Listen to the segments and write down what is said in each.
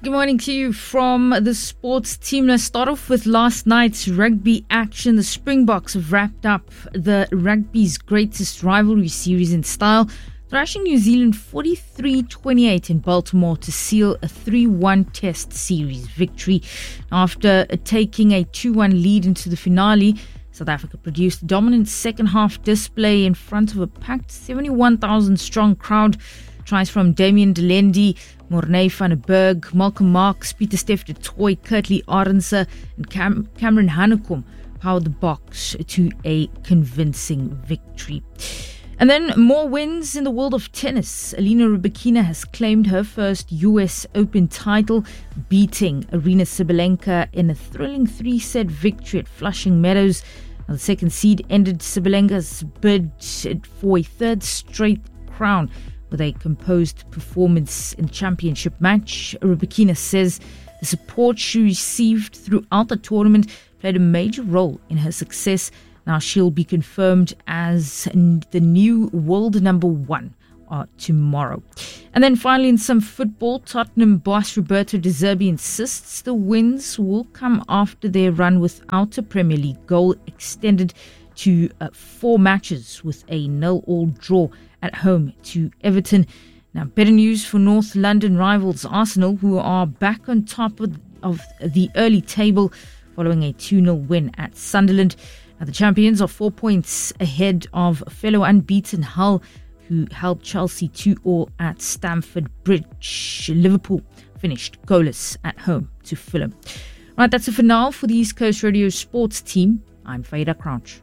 Good morning to you from the sports team. Let's start off with last night's rugby action. The Springboks have wrapped up the rugby's greatest rivalry series in style, thrashing New Zealand 43-28 in Baltimore to seal a 3-1 test series victory. After taking a 2-1 lead into the finale, South Africa produced a dominant second half display in front of a packed 71,000 strong crowd. Tries from Damian Delendi, Mornay van der Berg, Malcolm Marx, Peter Steph de Toy, Kurtley Arendse and Cameron Hanekom powered the Boks to a convincing victory. And then more wins in the world of tennis. Alina Rybakina has claimed her first US Open title, beating Aryna Sabalenka in a thrilling 3-set victory at Flushing Meadows. Now, the second seed ended Sabalenka's bid for a third straight crown with a composed performance in the championship match. Rybakina says the support she received throughout the tournament played a major role in her success. Now she'll be confirmed as the new world number one tomorrow. And then finally, in some football, Tottenham boss Roberto De Zerbi insists the wins will come after their run without a Premier League goal extended to 4 matches with a 0-0 draw at home to Everton. Now, better news for North London rivals Arsenal, who are back on top of the early table following a 2-0 win at Sunderland. Now, the champions are 4 points ahead of fellow unbeaten Hull, who held Chelsea 2-0 at Stamford Bridge. Liverpool finished goalless at home to Fulham. Right, that's it for now for the East Coast Radio Sports team. I'm Faida Crouch.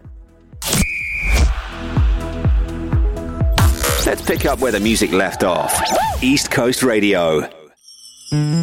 Let's pick up where the music left off. East Coast Radio.